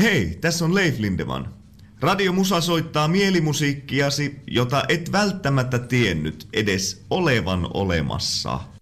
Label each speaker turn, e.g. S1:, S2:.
S1: Hei, tässä on Leif Lindeman. Radiomusa soittaa mielimusiikkiasi, jota et välttämättä tiennyt edes olevan olemassa.